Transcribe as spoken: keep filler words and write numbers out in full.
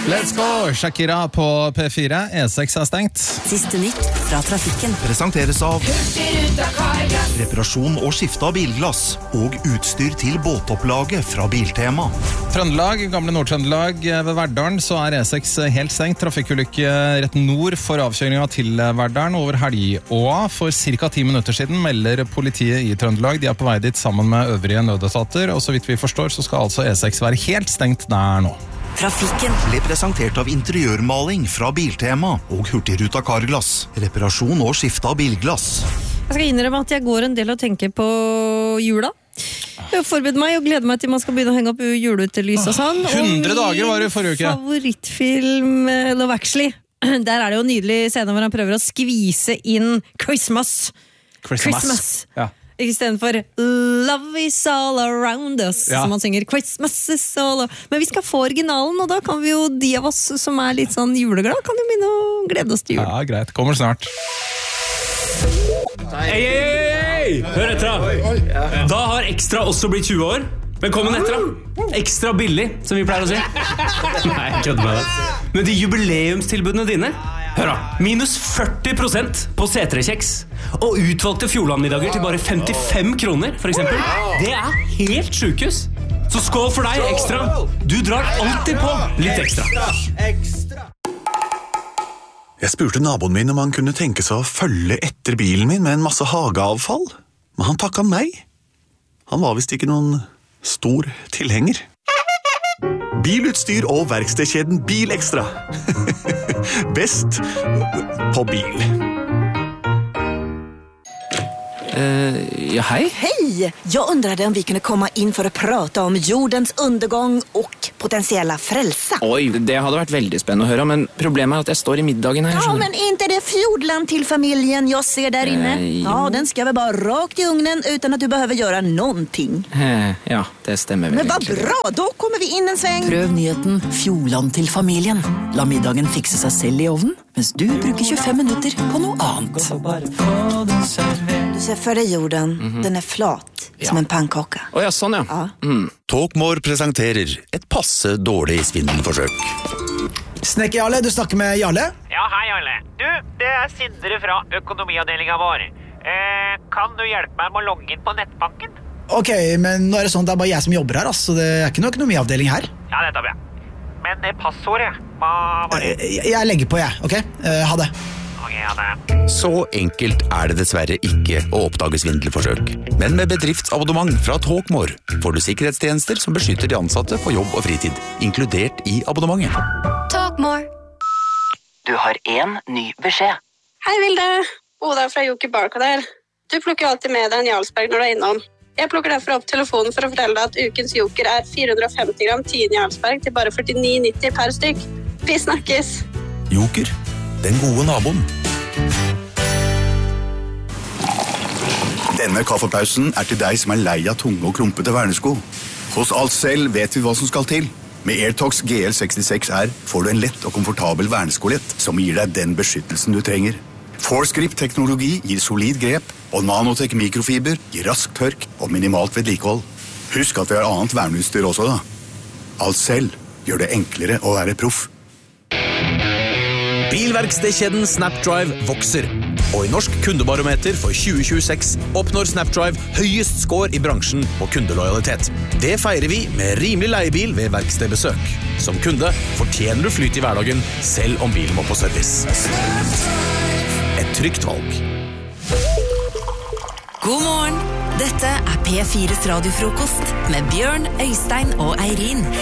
Let's go! Shakira på P fire. E seks er stengt. Siste nytt fra trafikken. Presenteres av reparasjon og skifte av bilglass og utstyr til båtopplaget fra Biltema. Trøndelag, gamle Nord-Trøndelag ved Verdalen, så er E seks helt stengt. Trafikkulykke rett nord for avkjøringen til Verdalen over Helgåa. For cirka ti minutter siden melder politiet i Trøndelag. De er på vei dit sammen med øvrige nødetater, og så vidt vi forstår så skal altså E seks være helt stengt der nå. Trafikken ble presentert av interiørmaling fra Biltema og Hurtigruta Carglass. Reparasjon og skifte av bilglass. Jeg skal innrømme at jeg går en del og tenker på jula. Jeg har forberedt meg og gleder meg til man skal begynne å henge opp juleutelys og sånn. hundre dager var det forrige uke. Favorittfilm Love Actually. Der er det jo en nydelig scene hvor han prøver å skvise inn Christmas. Christmas. Christmas. Ja. I stedet for Love is all around us, ja. som man synger Christmas is all around. Men vi skal få originalen, og da kan vi jo, de av oss som er litt sånn juleglad, kan jo begynne å glede oss til jul. Ja, greit. Kommer snart. Hei, hei, hei! Hør etter da. Da har Ekstra også blitt tjue år. Velkommen etter da. Ekstra billig, som vi pleier å si. Nei, jeg kødder med det. Men de jubileumstilbudene dine, hør da, minus førti prosent på C tre kjeks. Og utvalgte Fjordlandmiddager til bare femtifem kroner, for eksempel. Det er helt sjukehus. Så skål for deg, Ekstra. Du drar alltid på litt ekstra. Jeg spurte naboen min om han kunne tenke seg å følge etter bilen min med en masse hageavfall, men han takket nei. Han var vist ikke noen stor tilhenger. Bilutstyr og verkstedkjeden Bilekstra. Best på bil. Uh, ja, hej. Hej! Jag undrade om vi kunde komma in för att prata om jordens undergång och potentiella frälsa. Oj, det hade varit väldigt spännande att höra, men problemet är att jag står i middagen här. Ja, men inte det Fjordland till familjen jag ser där inne. Uh, ja, den ska väl bara rakt i ugnen utan att du behöver göra någonting. Uh, ja, det stämmer väl. Men vad bra, då kommer vi in en sväng. Prøv nyheten Fjordland til familien. La middagen fikse seg selv i ovnen, mens du bruker tjuefem minutter på noe annet. Du ser för dig jorden, mm-hmm. Den är flat ja. Som en pannkaka. Åh ja, sånn ja. ja. Mm. Talkmore presenterer et passe dårlig svindelforsøk. Snekker Jarle, du snakker med Jarle? Ja, hei Jarle. Du, det er Sindre fra økonomiavdelingen vår. Eh, kan du hjelpe meg med å logge inn på nettbanken? Ok, men nå er det sånn, det er bare jeg som jobber her, altså. Det er ikke noe økonomiavdeling her. Ja, det tar vi. Men det passordet, hva var det? Jeg, jeg legger på, jeg, ok? Uh, ha det. Ok, ha det. Så enkelt er det dessverre ikke å oppdage svindelforsøk. Men med bedriftsabonnement fra Talkmore får du sikkerhetstjenester som beskytter de ansatte på jobb og fritid, inkludert i abonnementet. Talkmore. Du har en ny beskjed. Hei Vilde, Oda fra Joker Barcode her. Du plukker alltid med deg en Jarlsberg når du er innom. Jeg plukker derfor opp telefonen for å fortelle deg at ukens Joker er fire hundre og femti gram tiden Jarlsberg til bare førtini nitti per stykk. Vi snakkes! Joker, den gode naboen. Denne kaffepausen er til deg som er lei av tunge og klumpete vernesko. Hos Alcel vet vi hva som skal til. Med Airtox G L sekstiseks R får du en lett og komfortabel verneskolett som gir deg den beskyttelsen du trenger. Forescript-teknologi gir solid grep, og Nanotech mikrofiber gir rask tørk og minimalt vedlikehold. Husk at vi har annet verneutstyr også da. Alcel gjør det enklere å være proff. Bilverkstedkjeden Snapdrive vokser, og i Norsk kundebarometer for tjue tjueseks oppnår Snapdrive høyest score i bransjen på kundelojalitet. Det feirer vi med rimelig leiebil ved verkstedbesøk. Som kunde fortjener du flyt i hverdagen, selv om bilen må på service. Et trygt valg. God morgen! Dette er P fires radiofrokost med Bjørn, Øystein og Eirin.